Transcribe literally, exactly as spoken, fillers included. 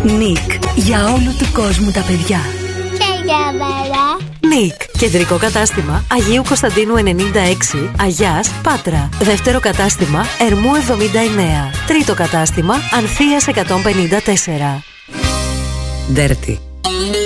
Νικ, για όλου του κόσμου τα παιδιά. Και για μένα. Νικ, κεντρικό κατάστημα Αγίου Κωνσταντίνου ενενήντα έξι, Αγιάς, Πάτρα. Δεύτερο κατάστημα Ερμού εβδομήντα εννέα. Τρίτο κατάστημα Ανθείας εκατόν πενήντα τέσσερα. Dirty.